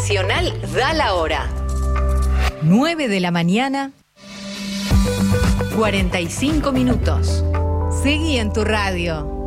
Nacional da la hora. 9 de la mañana, 45 minutos. Seguí en tu radio.